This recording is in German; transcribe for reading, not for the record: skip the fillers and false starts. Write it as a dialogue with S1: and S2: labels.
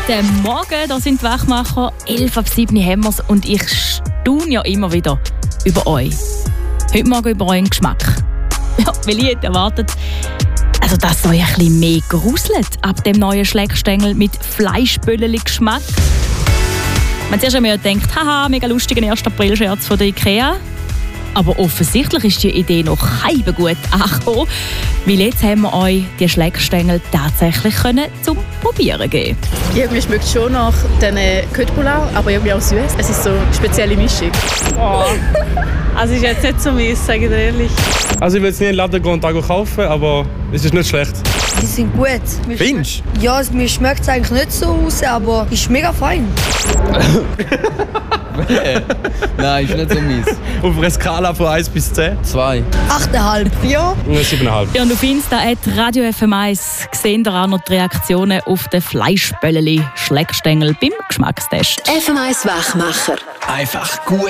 S1: Guten Morgen, das sind die Wachmacher. 6:11 haben wir es und ich staune ja immer wieder über euch. Heute Morgen über euren Geschmack. Ja, weil ich hätte erwartet, dass es euch ein bisschen mehr gruselt ab dem neuen Schleckstängel mit Fleischbölleli-Geschmack. Man zuerst einmal gedacht, haha, mega lustiger 1. April-Scherz von der IKEA. Aber offensichtlich ist die Idee noch gut angekommen, weil jetzt haben wir euch die Schleckstängel tatsächlich zum Probieren geben.
S2: Irgendwie schmeckt es schon nach den Köttbullar, aber irgendwie auch süß. Es ist so eine spezielle Mischung.
S3: Oh. Also ist jetzt nicht so mies, sage ich dir ehrlich.
S4: Also ich will jetzt nie in den Laden gehen und kaufen, aber es ist nicht schlecht.
S5: Die sind gut.
S4: Findest
S5: du? Ja, mir schmeckt es eigentlich nicht so raus, aber ist mega fein.
S6: Nein, ist nicht so mies.
S4: Auf einer Skala von 1 bis 10?
S6: 2.
S5: 8,5. Ja.
S4: 7,5.
S1: Ja, und auf Insta @Radio FM1 sehen ihr auch noch die Reaktionen auf den Fleischbölleli-Schleckstängel beim Geschmackstest.
S7: FM1 Wachmacher.
S6: Einfach gut.